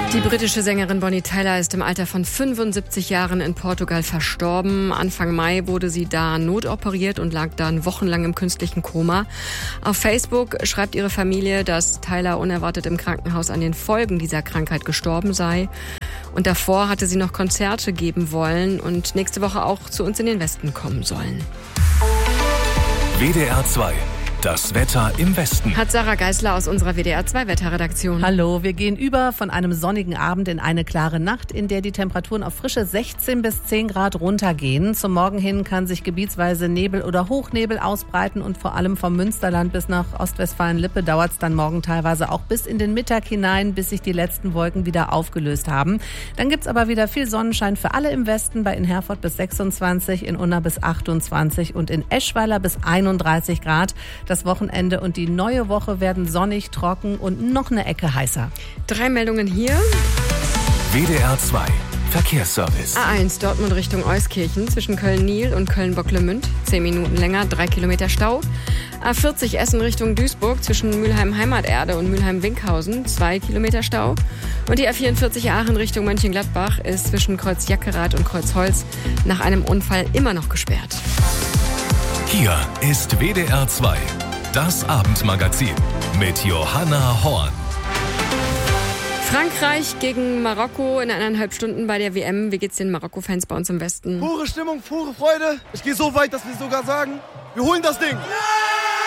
Die britische Sängerin Bonnie Tyler ist im Alter von 75 Jahren in Portugal verstorben. Anfang Mai wurde sie da notoperiert und lag dann wochenlang im künstlichen Koma. Auf Facebook schreibt ihre Familie, dass Tyler unerwartet im Krankenhaus an den Folgen dieser Krankheit gestorben sei. Und davor hatte sie noch Konzerte geben wollen und nächste Woche auch zu uns in den Westen kommen sollen. WDR 2. Das Wetter im Westen. Hat Sarah Geisler aus unserer WDR 2 Wetterredaktion. Hallo, wir gehen über von einem sonnigen Abend in eine klare Nacht, in der die Temperaturen auf frische 16 bis 10 Grad runtergehen. Zum Morgen hin kann sich gebietsweise Nebel oder Hochnebel ausbreiten und vor allem vom Münsterland bis nach Ostwestfalen-Lippe dauert es dann morgen teilweise auch bis in den Mittag hinein, bis sich die letzten Wolken wieder aufgelöst haben. Dann gibt's aber wieder viel Sonnenschein für alle im Westen, bei in Herford bis 26, in Unna bis 28 und in Eschweiler bis 31 Grad. Das Wochenende und die neue Woche werden sonnig, trocken und noch eine Ecke heißer. 3 Meldungen hier. WDR 2. Verkehrsservice. A1 Dortmund Richtung Euskirchen zwischen Köln-Niel und Köln-Bocklemünd. 10 Minuten länger, 3 Kilometer Stau. A40 Essen Richtung Duisburg zwischen Mülheim-Heimaterde und Mülheim-Winkhausen. 2 Kilometer Stau. Und die A44 Aachen Richtung Mönchengladbach ist zwischen Kreuz Jackerath und Kreuzholz nach einem Unfall immer noch gesperrt. Hier ist WDR 2. Das Abendmagazin mit Johanna Horn. Frankreich gegen Marokko in 1,5 Stunden bei der WM. Wie geht's den Marokko-Fans bei uns im Westen? Pure Stimmung, pure Freude. Ich gehe so weit, dass wir sogar sagen, wir holen das Ding. Ja!